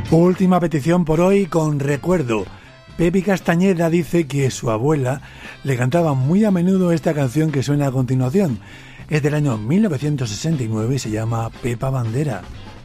Última petición por hoy con recuerdo. Pepi Castañeda dice que su abuela le cantaba muy a menudo esta canción que suena a continuación. Es del año 1969 y se llama Pepa Bandera.